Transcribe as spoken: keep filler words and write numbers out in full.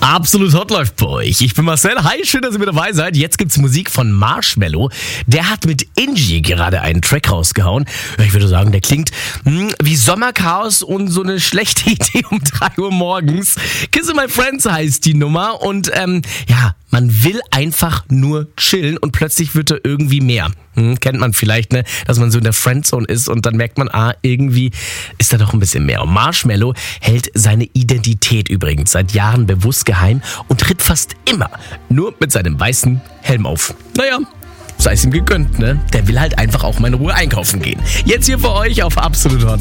Absolut Hot läuft bei euch. Ich bin Marcel. Hi, schön, dass ihr mit dabei seid. Jetzt gibt's Musik von Marshmello. Der hat mit Inji gerade einen Track rausgehauen. Ich würde sagen, der klingt mh, wie Sommerchaos und so eine schlechte Idee um drei Uhr morgens. Kiss My Friends heißt die Nummer und ähm, ja, man will einfach nur chillen und plötzlich wird da irgendwie mehr. Hm, kennt man vielleicht, ne, dass man so in der Friendzone ist und dann merkt man, ah, irgendwie ist da doch ein bisschen mehr. Und Marshmello hält seine Identität übrigens seit Jahren bewusst geheim und tritt fast immer nur mit seinem weißen Helm auf. Naja, sei es ihm gegönnt, ne? Der will halt einfach auch mal in Ruhe einkaufen gehen. Jetzt hier für euch auf Absolut Hot.